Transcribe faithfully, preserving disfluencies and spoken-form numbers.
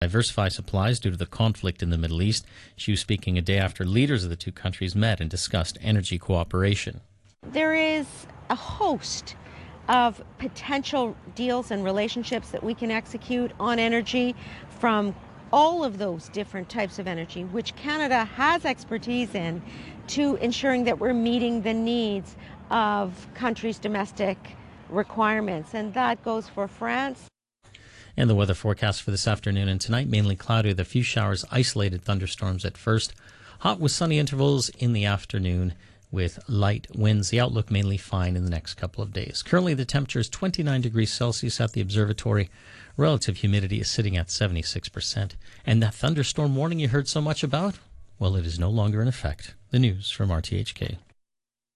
diversify supplies due to the conflict in the Middle East. She was speaking a day after leaders of the two countries met and discussed energy cooperation. There is a host of potential deals and relationships that we can execute on energy from all of those different types of energy, which Canada has expertise in, to ensuring that we're meeting the needs of countries' domestic requirements. And that goes for France. And the weather forecast for this afternoon and tonight, mainly cloudy with a few showers, isolated thunderstorms at first. Hot with sunny intervals in the afternoon with light winds. The outlook mainly fine in the next couple of days. Currently the temperature is twenty-nine degrees Celsius at the observatory. Relative humidity is sitting at seventy-six percent. And that thunderstorm warning you heard so much about? Well, it is no longer in effect. The news from R T H K.